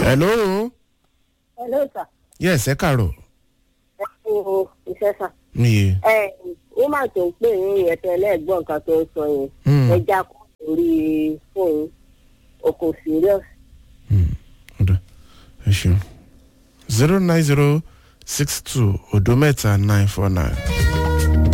Hello. Hello, sir. Yes, ẹ káàárọ̀. Iṣẹ́ sà. Níye. Ó máa tó ń pè yín yẹn tẹ́lẹ̀ ẹ̀gbọ́n nǹkan tó ń sọ yẹn. Ẹja kò lórí fóònù oko serious. Ọ̀dọ̀ ẹ ṣeun. 09062 odometa 949.